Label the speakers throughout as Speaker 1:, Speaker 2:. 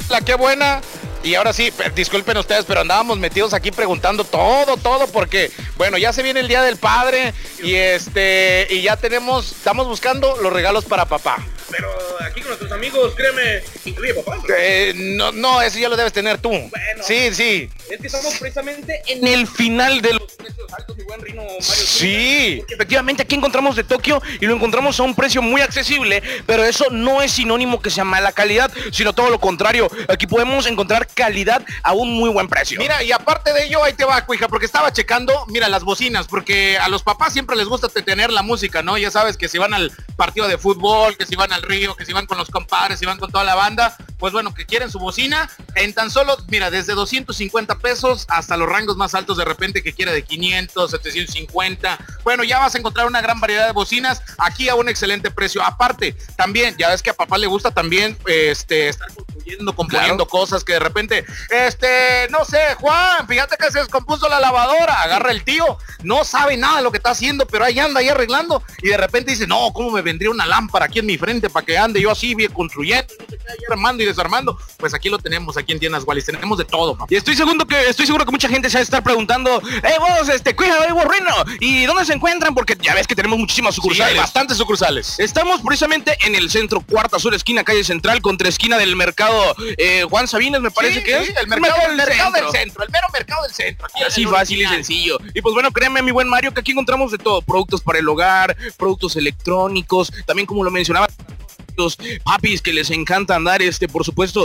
Speaker 1: La qué buena. Y ahora sí, disculpen ustedes, pero andábamos metidos aquí preguntando todo, porque, bueno, ya se viene el Día del Padre y y ya estamos buscando los regalos para papá.
Speaker 2: Pero aquí con nuestros amigos, créeme, incluye papá.
Speaker 1: No, eso ya lo debes tener tú.
Speaker 2: Bueno.
Speaker 1: Sí.
Speaker 2: Es que estamos precisamente en el final de los precios altos, mi buen Rino Mario.
Speaker 1: Sí.
Speaker 2: Porque efectivamente aquí encontramos de Tokio y lo encontramos a un precio muy accesible, pero eso no es sinónimo que sea mala calidad, sino todo lo contrario. Aquí podemos encontrar calidad a un muy buen precio.
Speaker 1: Mira, y aparte de ello, ahí te va, cuija, porque estaba checando, mira, las bocinas, porque a los papás siempre les gusta tener la música, ¿no? Ya sabes que si van al partido de fútbol, que si van al río, que si van con los compadres, si van con toda la banda, pues bueno, que quieren su bocina, en tan solo, mira, desde 250 pesos hasta los rangos más altos de repente que quiere de 500, 750, bueno, ya vas a encontrar una gran variedad de bocinas aquí a un excelente precio. Aparte, también, ya ves que a papá le gusta también, estar componiendo cosas que de repente, no sé, Juan, fíjate que se descompuso la lavadora, agarra el tío, no sabe nada de lo que está haciendo, pero ahí anda ahí arreglando, y de repente dice, no, ¿cómo me vendría una lámpara aquí en mi frente para que ande yo así bien construyendo, no sé qué, ahí armando y desarmando? Pues aquí lo tenemos, aquí en Tiendas Wallis, tenemos de todo, papá.
Speaker 2: Y estoy seguro que mucha gente se va a estar preguntando, vos, cuija, vos, Rino, ¿y dónde se encuentran? Porque ya ves que tenemos muchísimas sucursales.
Speaker 1: Sí, hay bastantes sucursales.
Speaker 2: Estamos precisamente en el centro, cuarta sur, esquina, calle central, contra esquina del mercado Juan Sabines, me parece que es.
Speaker 1: El mercado del centro, el mero mercado del centro.
Speaker 2: Así fácil y sencillo. Y pues bueno, créeme, mi buen Mario, que aquí encontramos de todo, productos para el hogar, productos electrónicos, también como lo mencionaba, los papis que les encanta andar, por supuesto.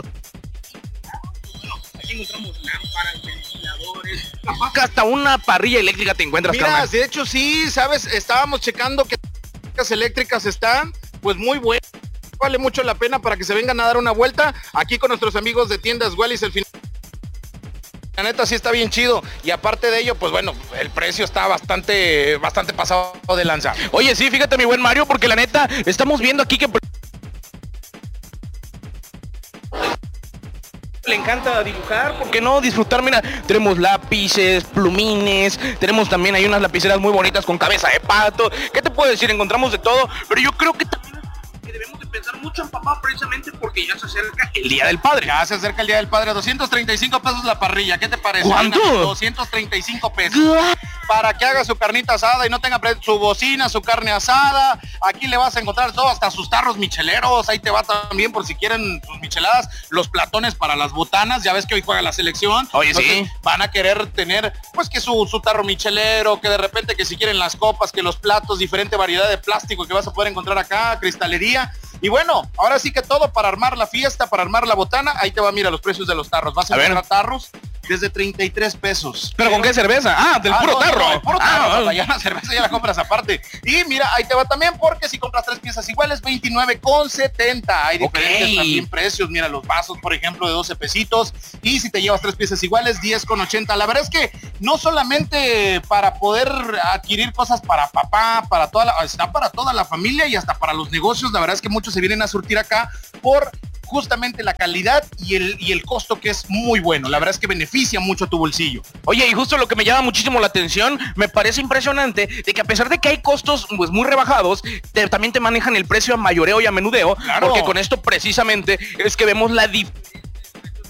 Speaker 2: Aquí encontramos lámparas, ventiladores, hasta una parrilla eléctrica te encuentras.
Speaker 1: Mira,
Speaker 2: carnal.
Speaker 1: de hecho sí, sabes, estábamos checando que las eléctricas están, pues muy buenas. Vale mucho la pena para que se vengan a dar una vuelta aquí con nuestros amigos de Tiendas Wallis. El final, la neta sí está bien chido, y aparte de ello, pues bueno, el precio está bastante pasado de lanza.
Speaker 2: Oye, sí, fíjate, mi buen Mario, porque la neta estamos viendo aquí que le encanta dibujar, ¿por qué no disfrutar? Mira, tenemos lápices, plumines, tenemos también hay unas lapiceras muy bonitas con cabeza de pato. ¿Qué te puedo decir? Encontramos de todo, pero yo creo que también debemos de pensar mucho en papá, precisamente porque ya se acerca el Día del Padre.
Speaker 1: Ya se acerca el Día del Padre, 235 pesos la parrilla, ¿qué te parece?
Speaker 2: ¿Cuánto?
Speaker 1: 235 pesos. Para que haga su carnita asada y no tenga su bocina, su carne asada. Aquí le vas a encontrar todo, hasta sus tarros micheleros, ahí te va también por si quieren sus micheladas, los platones para las botanas, ya ves que hoy juega la selección.
Speaker 2: Oye,
Speaker 1: entonces,
Speaker 2: sí.
Speaker 1: Van a querer tener, pues que su tarro michelero, que de repente que si quieren las copas, que los platos, diferente variedad de plástico que vas a poder encontrar acá, cristalería. Y bueno, ahora sí que todo para armar la fiesta, para armar la botana. Ahí te va, mira, los precios de los tarros. Vas a encontrar tarros desde 33 pesos.
Speaker 2: ¿Pero con qué cerveza? Ah, del puro tarro.
Speaker 1: No, el puro tarro, ya la cerveza ya la compras aparte. Y mira, ahí te va también, porque si compras 3 piezas iguales, 29,70. Hay diferentes también precios. Mira, los vasos, por ejemplo, de 12 pesitos. Y si te llevas 3 piezas iguales, 10,80. La verdad es que no solamente para poder adquirir cosas para papá, está para toda la familia y hasta para los negocios. La verdad es que muchos se vienen a surtir acá por justamente la calidad y el costo, que es muy bueno. La verdad es que beneficia mucho a tu bolsillo.
Speaker 2: Oye, y justo lo que me llama muchísimo la atención, me parece impresionante de que a pesar de que hay costos pues muy rebajados, también te manejan el precio a mayoreo y a menudeo,
Speaker 1: Claro.
Speaker 2: porque con esto precisamente es que vemos la diferencia